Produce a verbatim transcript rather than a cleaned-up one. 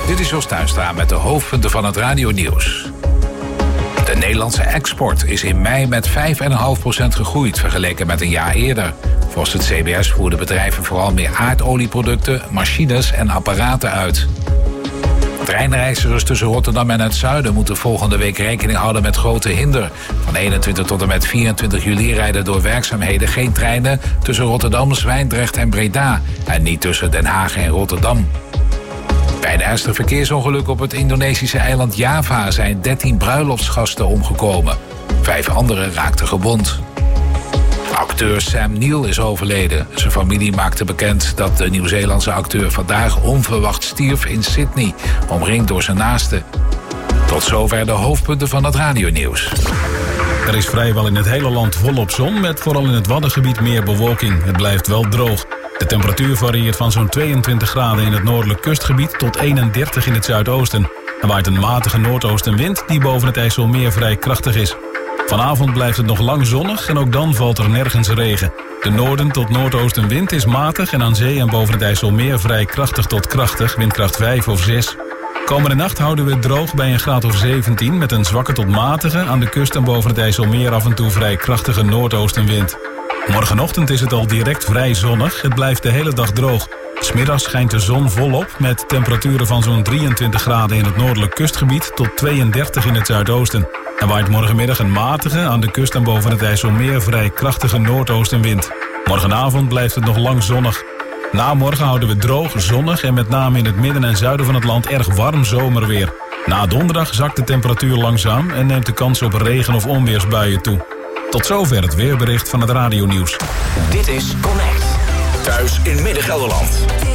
Dit is Jos Tuinstra met de hoofdpunten van het radionieuws. De Nederlandse export is in mei met vijf komma vijf procent gegroeid vergeleken met een jaar eerder. Volgens het C B S voerden bedrijven vooral meer aardolieproducten, machines en apparaten uit. Treinreizigers tussen Rotterdam en het zuiden moeten volgende week rekening houden met grote hinder. Van eenentwintig tot en met vierentwintig juli rijden door werkzaamheden geen treinen tussen Rotterdam, Zwijndrecht en Breda en niet tussen Den Haag en Rotterdam. Bij een ernstig verkeersongeluk op het Indonesische eiland Java zijn dertien bruiloftsgasten omgekomen. Vijf anderen raakten gewond. Acteur Sam Neill is overleden. Zijn familie maakte bekend dat de Nieuw-Zeelandse acteur vandaag onverwacht stierf in Sydney, omringd door zijn naasten. Tot zover de hoofdpunten van het radionieuws. Er is vrijwel in het hele land volop zon, met vooral in het Waddengebied meer bewolking. Het blijft wel droog. De temperatuur varieert van zo'n tweeëntwintig graden in het noordelijk kustgebied tot eenendertig in het zuidoosten. Er waait een matige noordoostenwind die boven het IJsselmeer vrij krachtig is. Vanavond blijft het nog lang zonnig en ook dan valt er nergens regen. De noorden tot noordoostenwind is matig en aan zee en boven het IJsselmeer vrij krachtig tot krachtig, windkracht vijf of zes. Komende nacht houden we het droog bij een graad of zeventien... met een zwakke tot matige, aan de kust en boven het IJsselmeer af en toe vrij krachtige noordoostenwind. Morgenochtend is het al direct vrij zonnig, het blijft de hele dag droog. 'S Middags schijnt de zon volop met temperaturen van zo'n drieëntwintig graden in het noordelijk kustgebied tot tweeëndertig in het zuidoosten. Er waait morgenmiddag een matige, aan de kust en boven het IJsselmeer vrij krachtige noordoostenwind. Morgenavond blijft het nog lang zonnig. Na morgen houden we droog, zonnig en met name in het midden en zuiden van het land erg warm zomerweer. Na donderdag zakt de temperatuur langzaam en neemt de kans op regen- of onweersbuien toe. Tot zover het weerbericht van het radionieuws. Dit is Connect. Thuis in Midden-Gelderland.